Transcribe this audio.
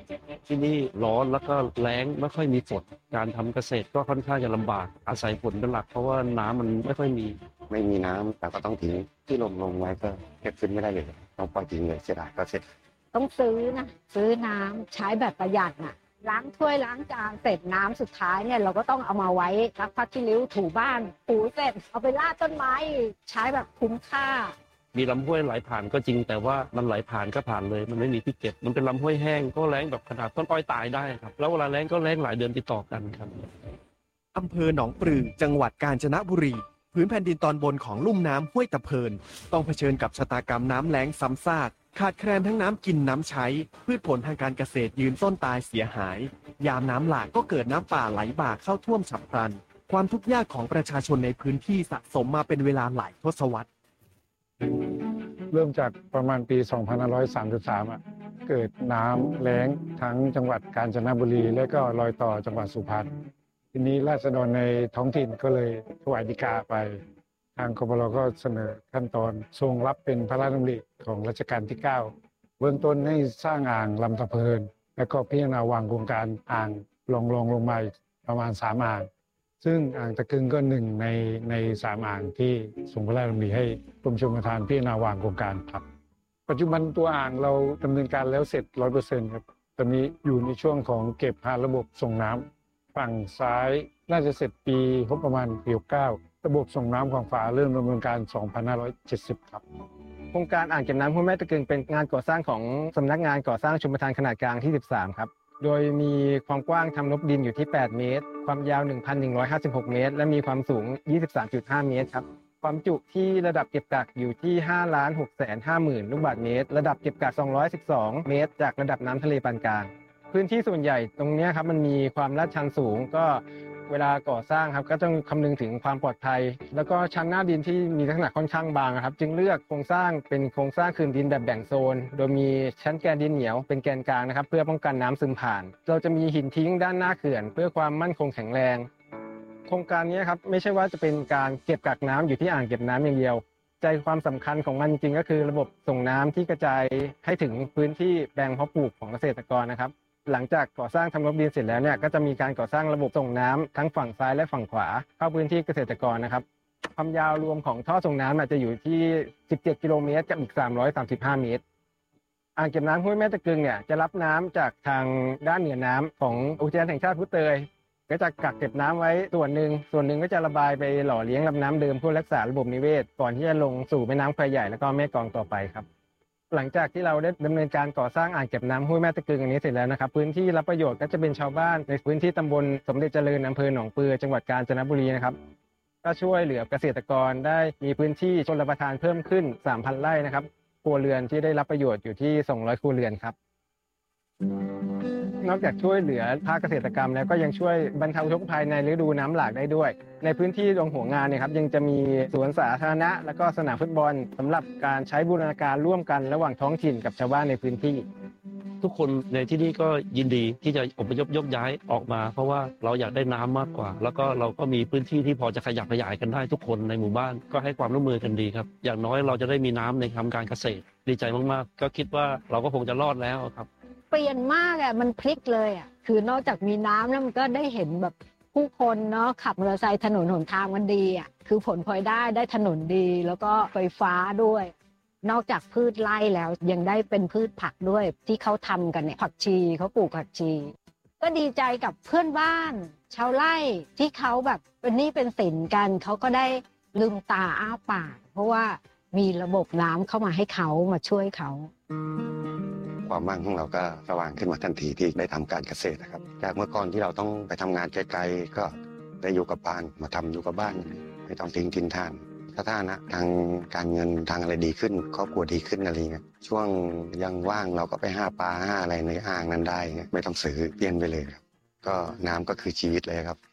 ที่นี่ร้อนแล้วก็แล้งไม่ค่อยมีฝนการทำเกษตรก็ค่อนข้างจะลำบากอาศัยฝนเป็นหลักเพราะว่าน้ำมันไม่ค่อยมีไม่มีน้ำแต่ก็ต้องทิ้งที่ลงไว้ก็เก็บขึ้นไม่ได้เลยต้องปล่อยทิ้งเลยเสียดายก็เสร็จต้องซื้อน้ำใช้แบบประหยัดน่ะล้างถ้วยล้างจานเสร็จน้ำสุดท้ายเนี่ยเราก็ต้องเอามาไว้ซักผ้าขี้ริ้วถูบ้านถูเสร็จเอาไปราดต้นไม้ใช้แบบคุ้มค่ามีลำห้วยไหลผ่านก็จริงแต่ว่ามันไหลผ่านก็ผ่านเลยมันไม่มีที่เก็บมันเป็นลำห้วยแห้งก็แล้งแบบขนาดต้นอ้อยตายได้ครับแล้วเวลาแล้งก็แล้งหลายเดือนติดต่อกันครับอำเภอหนองปลือจังหวัดกาญจนบุรีพื้นแผ่นดินตอนบนของลุ่มน้ำห้วยตะเพินต้องเผชิญกับชะตากรรมน้ำแล้งซ้ำซากขาดแคลนทั้งน้ำกินน้ำใช้พืชผลทางการเกษตรยืนต้นตายเสียหายยามน้ำหลากก็เกิดน้ำป่าไหลบ่าเข้าท่วมฉับพลันความทุกข์ยากของประชาชนในพื้นที่สะสมมาเป็นเวลาหลายทศวรรษเริ่มจากประมาณปี 2533 เกิดน้ำแล้งทั้งจังหวัดกาญจนบุรีและก็รอยต่อจังหวัดสุพรรณทีนี้ราษฎรในท้องถิ่นก็เลยถวายฎีกาไปทางกบลก็เสนอขั้นตอนทรงรับเป็นพระราชดำริของรัชกาลที่ 9เบื้องต้นให้สร้างอ่างลำตะเพินและก็พิจารณาวางโครงการอ่างลงมาประมาณ3อ่างซึ่งอ่างตะกึงก็หนึ่งใน3อ่างที่ทรงพระราชดำริให้กรมชลประทานพิจารณาวางโครงการครับปัจจุบันตัวอ่างเราดำเนินการแล้วเสร็จ 100% ครับตอนนี้อยู่ในช่วงของเก็บหาระบบส่งน้ำฝั่งซ้ายน่าจะเสร็จปีงบประมาณปี69ระบบส่งน้ำของฝาเริ่มดำเนินการ 2570 ครับโครงการอ่างเก็บน้ำห้วยแม่ตะกึงเป็นงานก่อสร้างของสำนักงานก่อสร้างชลประทานขนาดกลางที่ 13 ครับโดยมีความกว้างทำนบดินอยู่ที่ 8 เมตรความยาว 1,156 เมตรและมีความสูง 23.5 เมตรครับความจุที่ระดับเก็บกักอยู่ที่ 5,650,000 ลูกบาศก์เมตรระดับเก็บกัก 212 เมตรจากระดับน้ำทะเลปานกลางพื้นที่ส่วนใหญ่ตรงนี้ครับมันมีความลาดชันสูงก็เวลาก่อสร้างครับก็ต้องคำนึงถึงความปลอดภัยแล้วก็ชั้นหน้าดินที่มีลักษณะค่อนข้างบางครับจึงเลือกโครงสร้างเป็นโครงสร้างคืนดินแบบแบ่งโซนโดยมีชั้นแกนดินเหนียวเป็นแกนกลางนะครับเพื่อป้องกันน้ำซึมผ่านเราจะมีหินทิ้งด้านหน้าเขื่อนเพื่อความมั่นคงแข็งแรงโครงการนี้ครับไม่ใช่ว่าจะเป็นการเก็บกักน้ำอยู่ที่อ่างเก็บน้ำอย่างเดียวใจความสำคัญของมันจริงก็คือระบบส่งน้ำที่กระจายให้ถึงพื้นที่แปลงเพาะปลูกของเกษตรกรนะครับหลังจากก่อสร้างทำนบดินเสร็จแล้วเนี่ยก็จะมีการก่อสร้างระบบส่งน้ำทั้งฝั่งซ้ายและฝั่งขวาเข้าพื้นที่เกษตรกรนะครับความยาวรวมของท่อส่งน้ำอาจจะอยู่ที่17 กิโลเมตรกับอีก335 เมตรอ่างเก็บน้ำห้วยแม่ตะกึงเนี่ยจะรับน้ำจากทางด้านเหนือน้ำของอุทยานแห่งชาติพุเตยก็จะกักเก็บน้ำไว้ส่วนหนึ่งก็จะระบายไปหล่อเลี้ยงลำน้ำเดิมเพื่อรักษาระบบนิเวศก่อนที่จะลงสู่แม่น้ำแควใหญ่แล้วก็แม่กลองต่อไปครับหลังจากที่เราได้ดำเนินการก่อสร้างอ่างเก็บน้ำห้วยแม่ตะกึงอันนี้เสร็จแล้วนะครับพื้นที่รับประโยชน์ก็จะเป็นชาวบ้านในพื้นที่ตำบลสมเด็จเจริญอำเภอหนองปลือจังหวัดกาญจนบุรีนะครับก็ช่วยเหลือเกษตรกรได้มีพื้นที่ชลประทานเพิ่มขึ้น 3,000 ไร่นะครับครัวเรือนที่ได้รับประโยชน์อยู่ที่200ครัวเรือนครับนอกจากช่วยเหลือภาคเกษตรกรรมแล้วก็ยังช่วยบรรเทาทุกข์ภัยในฤดูน้ำหลากได้ด้วยในพื้นที่ตรงหัวงานเนี่ยครับยังจะมีสวนสาธารณะแล้วก็สนามฟุตบอลสำหรับการใช้บูรณาการร่วมกันระหว่างท้องถิ่นกับชาวบ้านในพื้นที่ทุกคนในที่นี่ก็ยินดีที่จะอพยพยกย้ายออกมาเพราะว่าเราอยากได้น้ำมากกว่าแล้วก็เราก็มีพื้นที่ที่พอจะขยับขยายกันได้ทุกคนในหมู่บ้านก็ให้ความร่วมมือกันดีครับอย่างน้อยเราจะได้มีน้ำในทำการเกษตรดีใจมากๆก็คิดว่าเราก็คงจะรอดแล้วครับเปลี่ยนมากอ่ะมันพลิกเลยอ่ะคือนอกจากมีน้ำแล้วมันก็ได้เห็นแบบผู้คนเนาะขับมอเตอร์ไซค์ถนนหนทางมันดีอ่ะคือผลพลอยได้ถนนดีแล้วก็ไฟฟ้าด้วยนอกจากพืชไร่แล้วยังได้เป็นพืชผักด้วยที่เขาทำกันเนี่ยผักชีเขาปลูกผักชีก็ดีใจกับเพื่อนบ้านชาวไร่ที่เขาแบบเป็นหนี้เป็นสินกันเขาก็ได้ลืมตาอ้าปากเพราะว่ามีระบบน้ำเข้ามาให้เขามาช่วยเขาความมั่งของเราก็สว่างขึ้นมาทันทีที่ได้ทำการเกษตรนะครับจากเมื่อก่อนที่เราต้องไปทำงานไกลๆก็ได้อยู่กับบ้านมาทำอยู่กับบ้านไม่ต้องทิ้งถิ่นฐานสถานะทางการเงินทางอะไรดีขึ้นครอบครัวดีขึ้นอะไรเงี้ยช่วงยังว่างเราก็ไปหาปลาหาอะไรในอ่างนั้นได้ไม่ต้องซื้อเปลี่ยนไปเลยครับก็น้ำก็คือชีวิตเลยครับ